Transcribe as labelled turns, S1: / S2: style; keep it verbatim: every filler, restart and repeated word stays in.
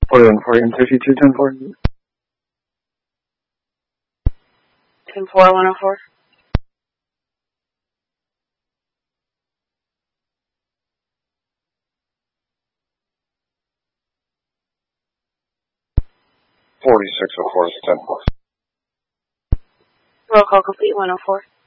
S1: forty-one forty and thirty-two ten four.
S2: ten four one oh four.
S3: forty-six oh four is ten four.
S2: Roll call complete, one oh four.